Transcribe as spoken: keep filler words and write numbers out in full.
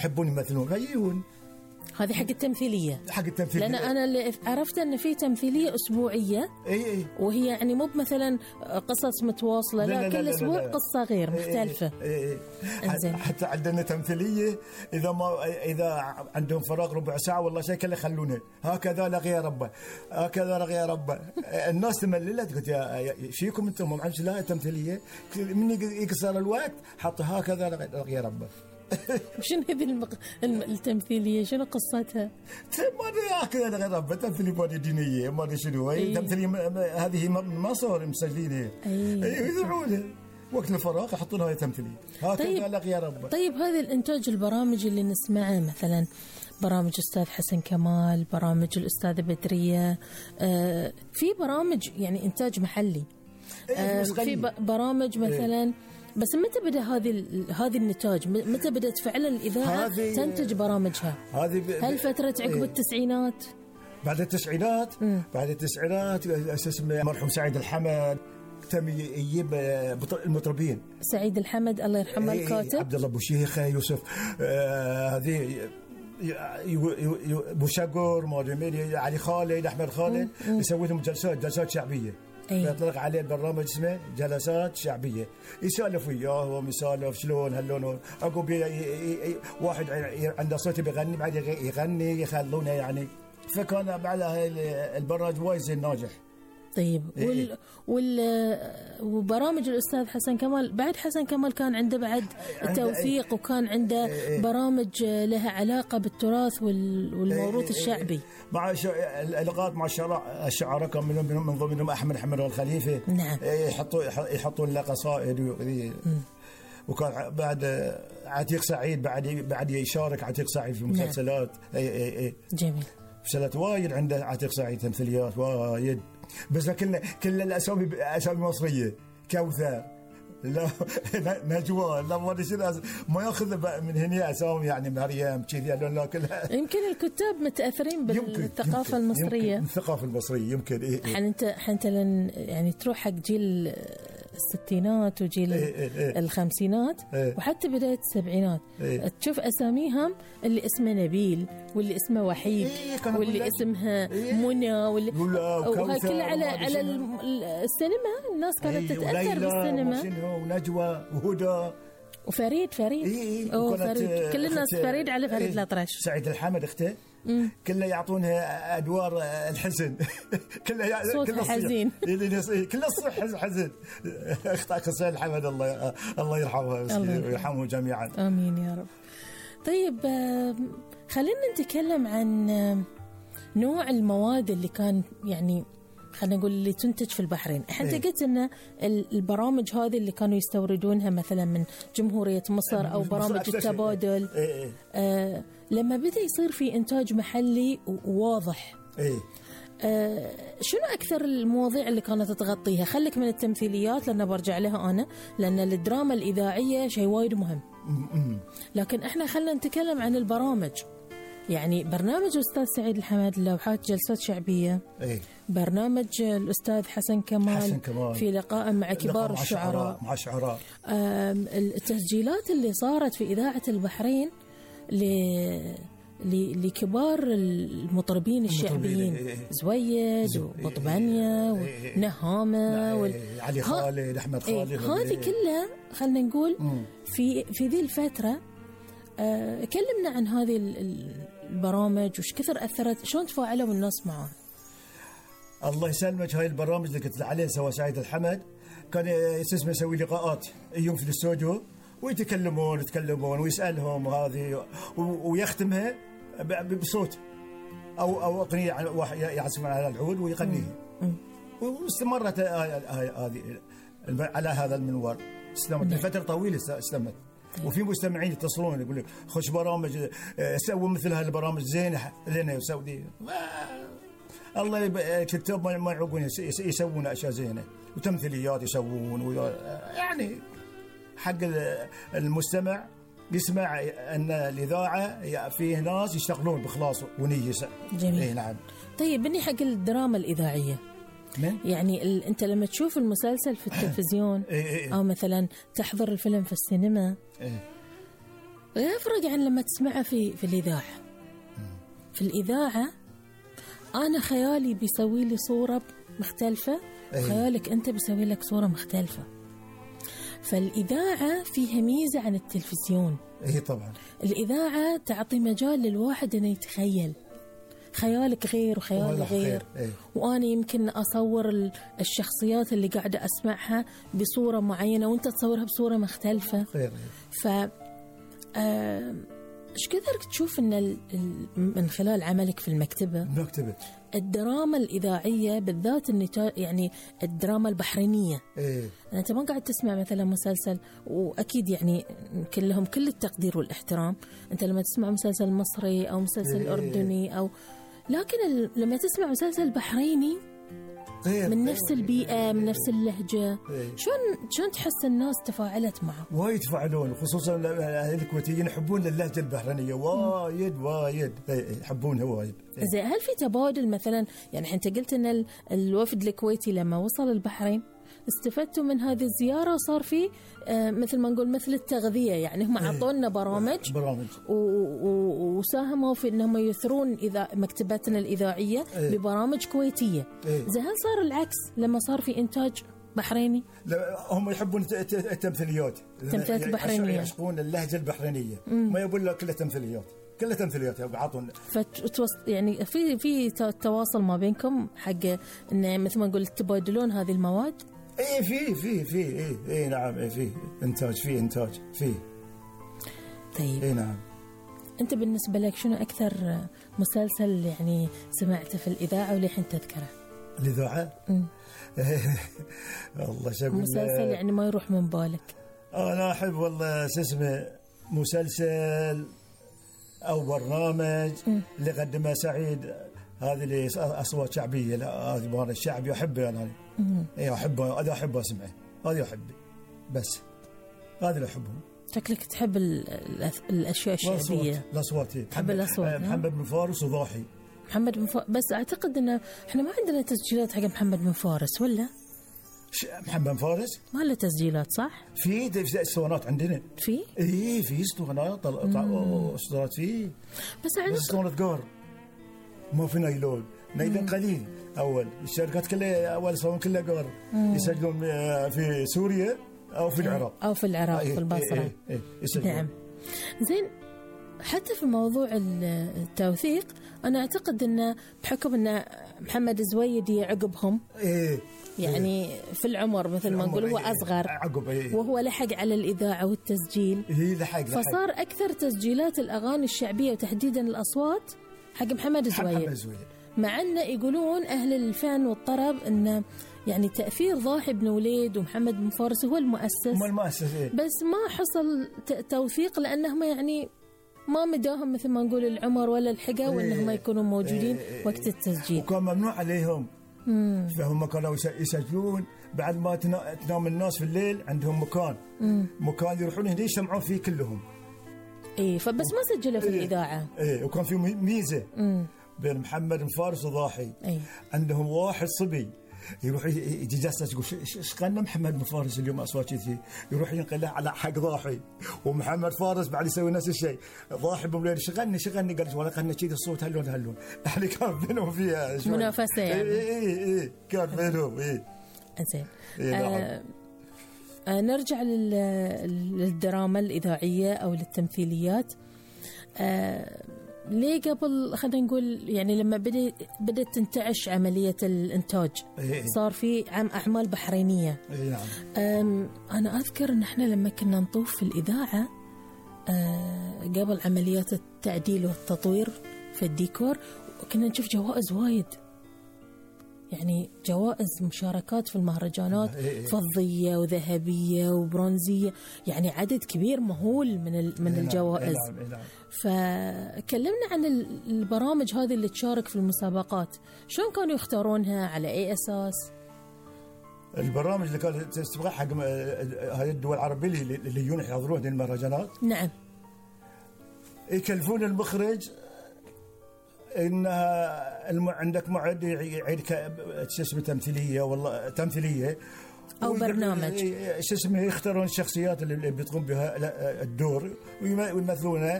يحبون يمثلون فيجون. هذه حق التمثيلية. حق التمثيلية. لأن أنا اللي عرفت أن في تمثيلية أسبوعية. إيه إيه. وهي يعني مو مثلا قصص متواصلة، لا, لا, لا كل أسبوع لا لا لا. قصة غير مختلفة. إيه إيه. حتى عندنا تمثيلية إذا ما إذا عندهم فراغ ربع ساعة والله شيء كله يخلونه هكذا لغي ربه هكذا لغي ربه. الناس تمللت قلت يا شيكم أنتم ما عندش لا تمثيلية من يقصر الوقت حط هكذا لغي ربه. شنو هذه المق... التمثيلية شنو قصتها؟ ما أدري هكذا لغي ربه تمثيلية مادي دينية ما أدري شنو هي تمثيلية هذه ما صار مسجلينها. أي يذبحونها وقت الفراغ يحطون هاي تمثيلية هكذا طيب. لغي ربه. طيب هذا الإنتاج البرامج اللي نسمعه مثلا برامج أستاذ حسن كمال، برامج الأستاذة بدرية، آه في برامج يعني إنتاج محلي، آه في برامج مثلا بس متى بدأ هذه هذه النتاج؟ متى بدأت فعلا الإذاعة تنتج برامجها؟ هل فترة عقب التسعينات؟ بعد التسعينات م. بعد التسعينات اسمه مرحوم سعيد الحمد تم يجيب المطربين. سعيد الحمد الله يرحمه الكاتب عبد الله بوشيخة يوسف هذه ابو شقر مودميري علي خالد احمد خالد يسوي لهم جلسات جلسات شعبيه. يطلق عليه البرنامج اسمه جلسات شعبية يسولف وياهم يسولف شلون هاللون عقب واحد عنده صوت بيغني بعد يغني يخلونه يعني. فكان بعد البرنامج وايد زين ناجح. طيب وال وال وبرامج الأستاذ حسن كمال بعد حسن كمال كان عنده بعد التوثيق وكان عنده برامج لها علاقة بالتراث والموروث الشعبي مع اللقاءات مع الشعراء كان منهم من ضمنهم أحمد حمد الخليفة. نعم. يحطوا يحطون له قصائد وكان بعد عتيق سعيد بعد بعد يشارك عتيق سعيد في المسلسلات. نعم. اي اي اي جميل. مسلسلات وايد عنده عتيق سعيد تمثيليات وايد بس كل كل الاسامي اسامي مصريه كوثر لا نجوى لا ما ادري ما ياخذ من هنا اسامي يعني مريم كذي لا كلها. يمكن الكتاب متاثرين بالثقافه المصريه. يمكن الثقافه المصريه يمكن ايه حن انت حنت يعني تروح حق جيل الستينات وجيل إيه إيه إيه الخمسينات إيه وحتى بداية السبعينات إيه تشوف أساميهم اللي اسمه نبيل واللي اسمه وحيد إيه واللي اسمها إيه منى واللي وهكذا على على السينما الناس كانت إيه تتأثر بالسينما ونجوى وهدى وفريد فريد إيه أو فريد كل الناس فريد على فريد إيه الأطرش. سعيد الحمد اخته كله يعطونها ادوار الحزن كله كله حزين كله الصح حزن اختك سعيد الحمد الله الله يرحمها ويرحمهم جميعا امين يا رب. طيب خلينا نتكلم عن نوع المواد اللي كان يعني خلينا نقول اللي تنتج في البحرين. احنا إيه؟ قلت ان البرامج هذه اللي كانوا يستوردونها مثلا من جمهورية مصر او برامج التبادل إيه إيه؟ آه لما بدأ يصير في انتاج محلي واضح إيه؟ آه شنو اكثر المواضيع اللي كانت تغطيها؟ خليك من التمثيليات لان برجع لها انا لان الدراما الاذاعيه شيء وايد مهم لكن احنا خلينا نتكلم عن البرامج. يعني برنامج الأستاذ سعيد الحمد لوحات جلسات شعبية إيه؟ برنامج الأستاذ حسن كمال, حسن كمال في لقاء مع كبار مع الشعراء مع شعراء التسجيلات اللي صارت في إذاعة البحرين ل لكبار المطربين الشعبيين إيه؟ زويد وبطبانيا إيه؟ ونهامة وال... علي خالد أحمد خالد إيه؟ هذه كلها خلنا نقول مم. في في ذي الفترة أه كلمنا عن هذه البرامج وش كثر أثرت شلون تفاعلوا الناس معها. الله يسلمك هاي البرامج اللي قلت عليه سوى سعيد الحمد كان اسمه يسوي لقاءات يوم في الاستوديو ويتكلمون يتكلمون ويسألهم هذه ويختمها بصوت أو أو أغنية يعزف على العود ويغنيها واستمرت هذه على هذا المنوال استمرت لفترة طويلة استمرت وفي مستمعين يتصلون يقول لك خش برامج سووا مثل هذه البرامج زينة لنا وسعودية الله كتاب ما يعقون يسوون أشياء زينة وتمثيليات يسوون يعني حق المستمع يسمع أن الإذاعة فيه ناس يشتغلون بخلاص ونية. جميل. إيه نعم. طيب بني حق الدراما الإذاعية من؟ يعني ال... أنت لما تشوف المسلسل في التلفزيون إيه إيه أو مثلا تحضر الفيلم في السينما إيه يفرق عن لما تسمعه في في الإذاعة. في الإذاعة أنا خيالي بيسوي لي صورة مختلفة، أيه. خيالك أنت بيسوي لك صورة مختلفة. فالإذاعة فيها ميزة عن التلفزيون. إيه طبعا. الإذاعة تعطي مجال للواحد أنه يتخيل، خيالك غير وخيالي غير. إيه. وأنا يمكن أصور الشخصيات اللي قاعدة أسمعها بصورة معينة وأنت تصورها بصورة مختلفة. غير. ف آه... إيش كثر تشوف أن من خلال عملك في المكتبة مكتبة الدراما الإذاعية بالذات النتاج، يعني الدراما البحرينية، إيه؟ أنت ما قاعد تسمع مثلا مسلسل، وأكيد يعني كلهم كل التقدير والاحترام، أنت لما تسمع مسلسل مصري أو مسلسل إيه؟ أردني أو لكن لما تسمع مسلسل بحريني غير من نفس البيئة من نفس اللهجة، إيه؟ شلون شلون تحس الناس تفاعلت معه؟ وايد يتفاعلون، خصوصا الكويتيين يحبون اللهجة البحرينية وايد وايد يحبونها وايد. زين، هل في تبادل مثلا؟ يعني أنت قلت أن الوفد الكويتي لما وصل البحرين استفدتوا من هذه الزيارة وصار في آه مثل ما نقول مثل التغذية، يعني هم عطونا برامج برامج وساهموا في أنهم يثرون إذا مكتبتنا الإذاعية ايه؟ ببرامج كويتية. ايه؟ زين، هل صار العكس لما صار في إنتاج بحريني؟ لا، هم يحبون التمثيليات، التمثيلات البحرينية، يعشقون اللهجة البحرينية. ما يقول لك كلها تمثيليات، كلها تمثيليات يعطون. فتوص يعني في في تواصل ما بينكم حق إن مثل ما نقول تبادلون هذه المواد. ايه في في في ايه ايه نعم، ايه في انتاج، في انتاج في. طيب ايه نعم. انت بالنسبه لك شنو اكثر مسلسل يعني سمعته في الاذاعه وللحين تذكره؟ الاذاعه والله شو مسلسل يعني ما يروح من بالك؟ انا احب والله شو اسمه مسلسل او برنامج اللي قدمه سعيد، هذه اللي اصوات شعبيه، لا هذه مال الشعبي احبه انا. اي احبه، هذا احب اسمعه، هذا احبه بس، هذا اللي احبهم. شكلك تحب الاشياء الشعبيه، الاصوات. تحب الاصوات. محمد بن فارس وضاحي. محمد بن فارس، بس اعتقد ان احنا ما عندنا تسجيلات حق محمد بن فارس ولا؟ محمد بن فارس ما له تسجيلات صح؟ في اسطوانات عندنا. في؟ اي في اسطوانات، اسطوانات في، بس عندنا اسطوانة قار ما في نايلون، نايلون قليل. اول الشركات كلها اول صون كلها قار، يسجلون في سوريا او في العراق او في العراق في البصره. اي اي نعم. زين، حتى في موضوع التوثيق انا اعتقد انه بحكم ان محمد الزويدي عقبهم إيه يعني في العمر مثل ما نقول هو اصغر عقب، إيه وهو لحق على الاذاعه والتسجيل، إيه لحق لحق. فصار اكثر تسجيلات الاغاني الشعبيه وتحديدا الاصوات حق محمد الزويدي، مع انه يقولون اهل الفن والطرب انه يعني تأثير ضاحي بن وليد ومحمد بن فارس هو المؤسس، هم المؤسس. إيه؟ بس ما حصل توثيق لأنهم يعني ما مداهم مثل ما نقول العمر ولا الحقة إيه؟ وأنهم يكونوا موجودين إيه؟ وقت التسجيل، وكان ممنوع عليهم. مم. فهم كانوا يسجلون بعد ما تنام الناس في الليل، عندهم مكان مم. مكان يروحون هنا يسمعون فيه كلهم. إيه، فبس ما سجلوا في إيه؟ الإذاعة. إيه، وكان في ميزة مم. بين محمد بن فارس وضاحي. إيه؟ عندهم واحد صبي يروح يجي جالس يقول ايش قالنا محمد بن فارس اليوم اصوات كذي، يروح ينقلها على حق ضاحي، ومحمد فارس بعد يسوي نفس الشيء. ضاحي بمولين شغلني شغلني قال ولا قالنا كذي الصوت هاللون هاللون، يعني كان بينهم فيها منافسه يعني. اي اي اي كان بينهم. اي زين. آه آه نرجع للدراما الاذاعيه او للتمثيليات. آه ليه قبل خلينا نقول يعني لما بدأ بدأت تنتعش عملية الإنتاج إيه؟ صار في عم أعمال بحرينية. إيه نعم. أنا أذكر إن إحنا لما كنا نطوف في الإذاعة قبل عمليات التعديل والتطوير في الديكور كنا نشوف جوائز وايد، يعني جوائز مشاركات في المهرجانات إيه؟ فضية وذهبية وبرونزية، يعني عدد كبير مهول من من إيه الجوائز. نعم. إيه نعم. فكلمنا عن البرامج هذه اللي تشارك في المسابقات، شلون كانوا يختارونها، على أي أساس؟ البرامج اللي كانت تستبغى حق هاي الدول العربية اللي يجون يحضرون المهرجانات. نعم. يكلفون المخرج إنها الم... عندك معد يعيد ك... اسمه تمثيلية والله تمثيلية أو برنامج شو اسمه يختارون الشخصيات اللي بتقوم بها الدور ويمثلونه